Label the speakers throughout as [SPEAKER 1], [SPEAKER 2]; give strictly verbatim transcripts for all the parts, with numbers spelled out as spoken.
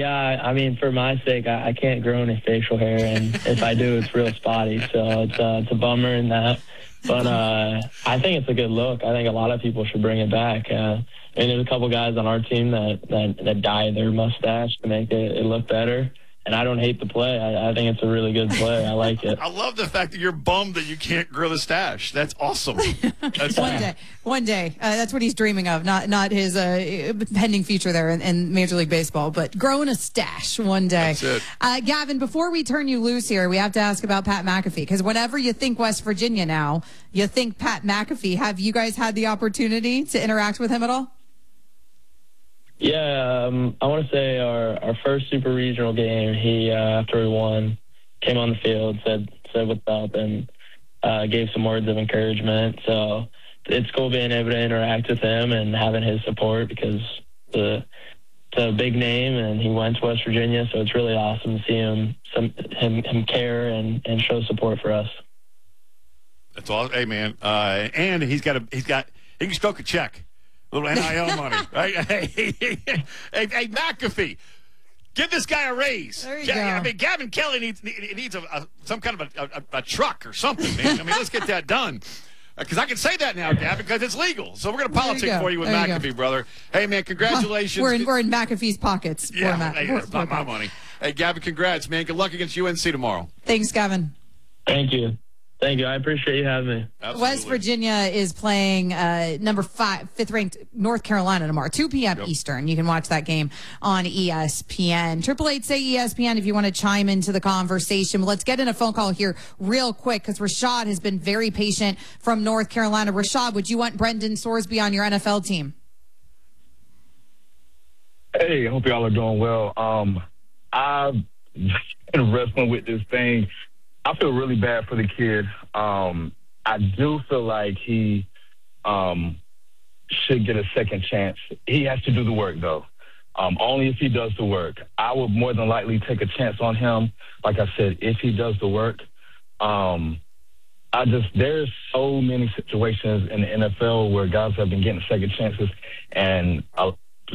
[SPEAKER 1] Yeah, I mean, for my sake, I, I can't grow any facial hair, and if I do, it's real spotty, so it's, uh, it's a bummer in that. But uh, I think it's a good look. I think a lot of people should bring it back. Uh, I mean, there's a couple guys on our team that, that, that dye their mustache to make it, it look better. And I don't hate the play. I, I think it's a really good play. I like it.
[SPEAKER 2] I love the fact that you're bummed that you can't grow the stash. That's awesome. That's
[SPEAKER 3] one day. One day. Uh, that's what he's dreaming of, not not his uh, pending future there in, in Major League Baseball, but growing a stash one day.
[SPEAKER 2] That's it.
[SPEAKER 3] Uh, Gavin, before we turn you loose here, we have to ask about Pat McAfee, because whenever you think West Virginia now, you think Pat McAfee. Have you guys had the opportunity to interact with him at all?
[SPEAKER 1] Yeah, um, I want to say our, our first super regional game, he, uh, after we won, came on the field, said said what's up, and uh, gave some words of encouragement. So it's cool being able to interact with him and having his support, because the, it's a big name, and he went to West Virginia, so it's really awesome to see him some, him, him care and, and show support for us.
[SPEAKER 2] That's all. Hey, man. Uh, and he's got a he's got he can stroke a check. A little N I L money, right? Hey, hey, hey, hey, McAfee, give this guy a raise.
[SPEAKER 3] There you
[SPEAKER 2] Ga-
[SPEAKER 3] go.
[SPEAKER 2] I mean, Gavin Kelly needs needs a, a, some kind of a, a, a truck or something, man. I mean, let's get that done. Because uh, I can say that now, Gavin, because it's legal. So we're going to politic
[SPEAKER 3] you
[SPEAKER 2] for you with
[SPEAKER 3] there
[SPEAKER 2] McAfee,
[SPEAKER 3] you
[SPEAKER 2] brother. Hey, man, congratulations.
[SPEAKER 3] We're in, we're in McAfee's pockets.
[SPEAKER 2] Yeah,
[SPEAKER 3] Poor Matt.
[SPEAKER 2] hey,
[SPEAKER 3] Poor-
[SPEAKER 2] that's
[SPEAKER 3] poor
[SPEAKER 2] not my
[SPEAKER 3] Pat.
[SPEAKER 2] money. Hey, Gavin, congrats, man. Good luck against U N C tomorrow.
[SPEAKER 3] Thanks, Gavin.
[SPEAKER 1] Thank you. Thank you. I appreciate you having me.
[SPEAKER 2] Absolutely.
[SPEAKER 3] West Virginia is playing uh, number five, fifth-ranked North Carolina tomorrow, two p.m.
[SPEAKER 2] Yep.
[SPEAKER 3] Eastern. You can watch that game on E S P N. Triple eight say E S P N if you want to chime into the conversation. Let's get in a phone call here real quick, because Rashad has been very patient from North Carolina. Rashad, would you want Brendan Sorsby on your N F L team?
[SPEAKER 4] Hey, I hope y'all are doing well. Um, I've been wrestling with this thing. I feel really bad for the kid. Um, I do feel like he um, should get a second chance. He has to do the work, though. Um, only if he does the work. I would more than likely take a chance on him. Like I said, if he does the work. Um, I just there's so many situations in the N F L where guys have been getting second chances, and I,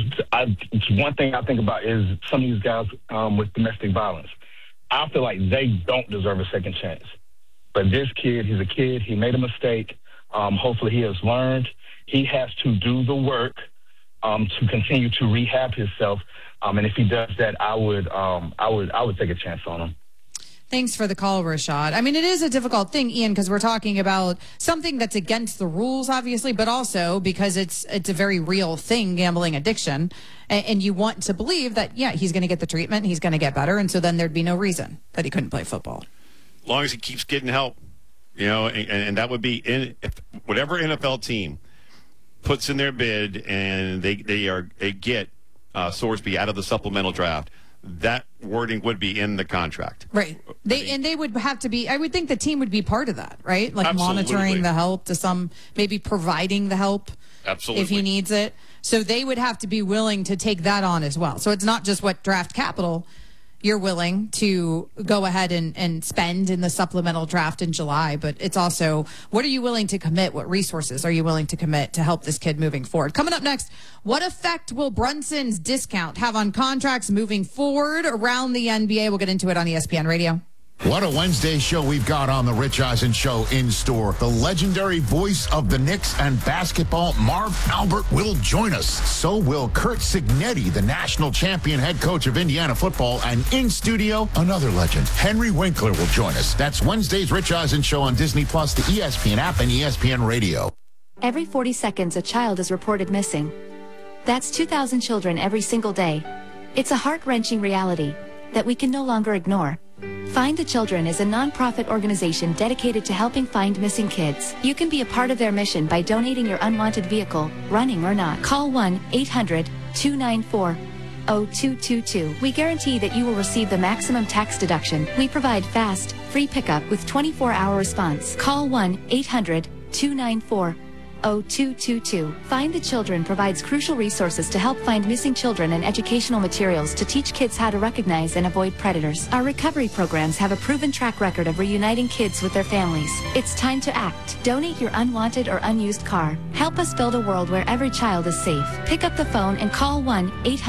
[SPEAKER 4] I, one thing I think about is some of these guys um, with domestic violence. I feel like they don't deserve a second chance. But this kid, he's a kid. He made a mistake. Um, hopefully he has learned. He has to do the work um, to continue to rehab himself. Um, and if he does that, I would, um, I would, I would take a chance on him.
[SPEAKER 3] Thanks for the call, Rashad. I mean, it is a difficult thing, Ian, because we're talking about something that's against the rules, obviously, but also because it's it's a very real thing, gambling addiction. And, and you want to believe that, yeah, he's going to get the treatment, he's going to get better, and so then there'd be no reason that he couldn't play football.
[SPEAKER 2] As long as he keeps getting help, you know, and, and that would be in if whatever N F L team puts in their bid and they, they are they get uh, Sorsby out of the supplemental draft, that wording would be in the contract.
[SPEAKER 3] Right. They and they would have to be, I would think the team would be part of that, right? Like
[SPEAKER 2] Absolutely.
[SPEAKER 3] monitoring the help to some, maybe providing the help
[SPEAKER 2] Absolutely.
[SPEAKER 3] if he needs it. So they would have to be willing to take that on as well. So it's not just what draft capital you're willing to go ahead and, and spend in the supplemental draft in July, but it's also what are you willing to commit? What resources are you willing to commit to help this kid moving forward? Coming up next, what effect will Brunson's discount have on contracts moving forward around the N B A? We'll get into it on E S P N Radio.
[SPEAKER 5] What a Wednesday show we've got on the Rich Eisen Show in store. The legendary voice of the Knicks and basketball, Marv Albert, will join us. So will Kurt Signetti, the national champion head coach of Indiana football. And in studio, another legend, Henry Winkler, will join us. That's Wednesday's Rich Eisen Show on Disney Plus, the E S P N app, and E S P N Radio.
[SPEAKER 6] Every forty seconds, a child is reported missing. That's two thousand children every single day. It's a heart-wrenching reality that we can no longer ignore. Find the Children is a non-profit organization dedicated to helping find missing kids. You can be a part of their mission by donating your unwanted vehicle, running or not. Call one eight hundred two nine four oh two two two. We guarantee that you will receive the maximum tax deduction. We provide fast, free pickup with twenty-four hour response. Call one eight hundred two nine four oh two two two. Find the Children provides crucial resources to help find missing children and educational materials to teach kids how to recognize and avoid predators. Our recovery programs have a proven track record of reuniting kids with their families. It's time to act. Donate your unwanted or unused car. Help us build a world where every child is safe. Pick up the phone and call one eight hundred